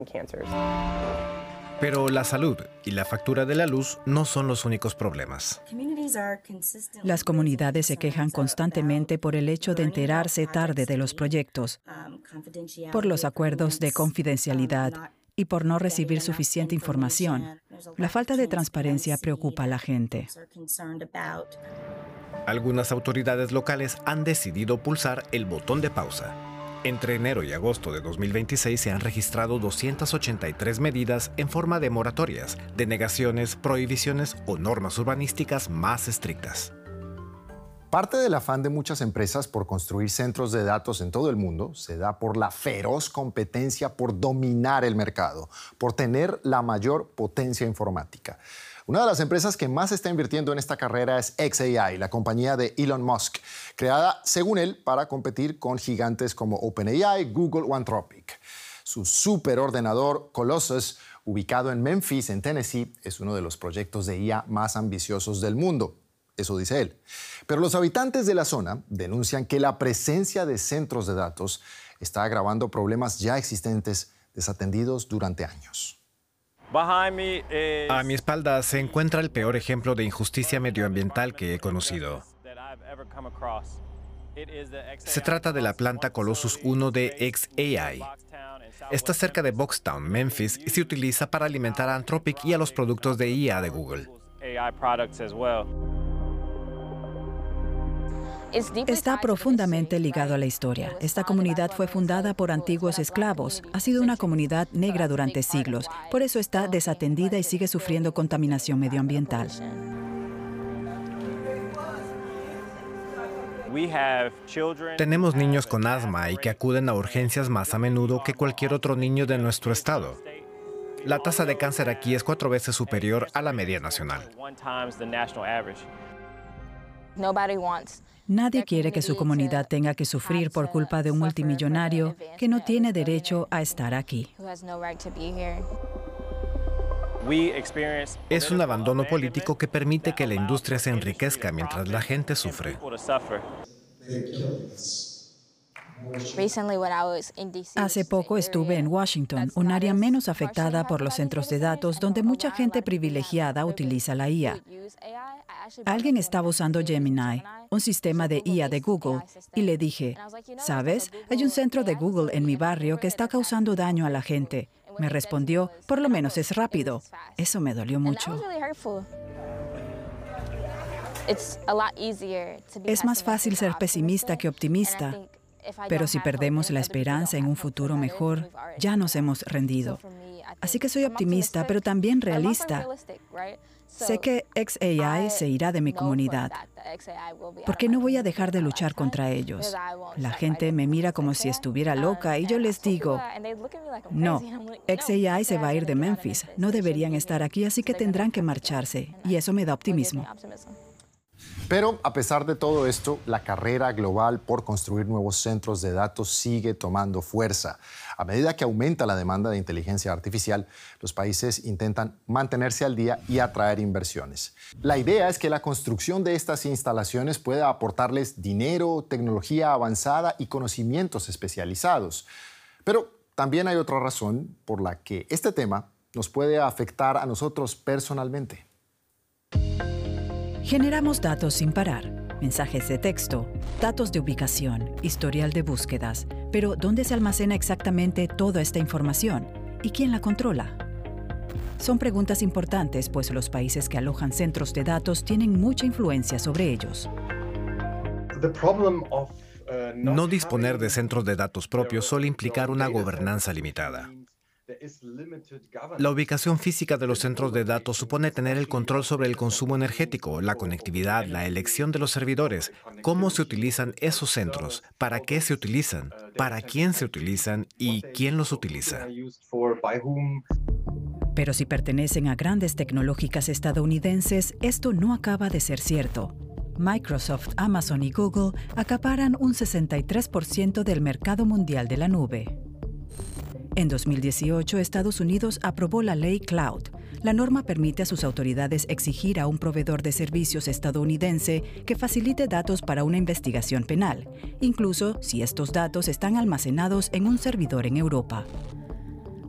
Pero la salud y la factura de la luz no son los únicos problemas. Las comunidades se quejan constantemente por el hecho de enterarse tarde de los proyectos, por los acuerdos de confidencialidad y por no recibir suficiente información. La falta de transparencia preocupa a la gente. Algunas autoridades locales han decidido pulsar el botón de pausa. Entre enero y agosto de 2026 se han registrado 283 medidas en forma de moratorias, denegaciones, prohibiciones o normas urbanísticas más estrictas. Parte del afán de muchas empresas por construir centros de datos en todo el mundo se da por la feroz competencia por dominar el mercado, por tener la mayor potencia informática. Una de las empresas que más está invirtiendo en esta carrera es xAI, la compañía de Elon Musk, creada, según él, para competir con gigantes como OpenAI, Google o Anthropic. Su superordenador Colossus, ubicado en Memphis, en Tennessee, es uno de los proyectos de IA más ambiciosos del mundo. Eso dice él. Pero los habitantes de la zona denuncian que la presencia de centros de datos está agravando problemas ya existentes desatendidos durante años. A mi espalda se encuentra el peor ejemplo de injusticia medioambiental que he conocido. Se trata de la planta Colossus 1 de xAI. Está cerca de Boxtown, Memphis, y se utiliza para alimentar a Anthropic y a los productos de IA de Google. Está profundamente ligado a la historia. Esta comunidad fue fundada por antiguos esclavos. Ha sido una comunidad negra durante siglos. Por eso está desatendida y sigue sufriendo contaminación medioambiental. Tenemos niños con asma y que acuden a urgencias más a menudo que cualquier otro niño de nuestro estado. La tasa de cáncer aquí es 4 veces superior a la media nacional. Nadie quiere que su comunidad tenga que sufrir por culpa de un multimillonario que no tiene derecho a estar aquí. Es un abandono político que permite que la industria se enriquezca mientras la gente sufre. Hace poco estuve en Washington, un área menos afectada por los centros de datos donde mucha gente privilegiada utiliza la IA. Alguien estaba usando Gemini, un sistema de IA de Google, y le dije, ¿sabes? Hay un centro de Google en mi barrio que está causando daño a la gente. Me respondió, por lo menos es rápido. Eso me dolió mucho. Es más fácil ser pesimista que optimista. Pero si perdemos la esperanza en un futuro mejor, ya nos hemos rendido. Así que soy optimista, pero también realista. Sé que xAI se irá de mi comunidad, porque no voy a dejar de luchar contra ellos. La gente me mira como si estuviera loca y yo les digo, no, xAI se va a ir de Memphis, no deberían estar aquí, así que tendrán que marcharse, y eso me da optimismo. Pero a pesar de todo esto, la carrera global por construir nuevos centros de datos sigue tomando fuerza. A medida que aumenta la demanda de inteligencia artificial, los países intentan mantenerse al día y atraer inversiones. La idea es que la construcción de estas instalaciones pueda aportarles dinero, tecnología avanzada y conocimientos especializados. Pero también hay otra razón por la que este tema nos puede afectar a nosotros personalmente. Generamos datos sin parar, mensajes de texto, datos de ubicación, historial de búsquedas. Pero, ¿dónde se almacena exactamente toda esta información? ¿Y quién la controla? Son preguntas importantes, pues los países que alojan centros de datos tienen mucha influencia sobre ellos. No disponer de centros de datos propios suele implicar una gobernanza limitada. La ubicación física de los centros de datos supone tener el control sobre el consumo energético, la conectividad, la elección de los servidores, cómo se utilizan esos centros, para qué se utilizan, para quién se utilizan y quién los utiliza. Pero si pertenecen a grandes tecnológicas estadounidenses, esto no acaba de ser cierto. Microsoft, Amazon y Google acaparan un 63% del mercado mundial de la nube. En 2018, Estados Unidos aprobó la Ley Cloud. La norma permite a sus autoridades exigir a un proveedor de servicios estadounidense que facilite datos para una investigación penal, incluso si estos datos están almacenados en un servidor en Europa.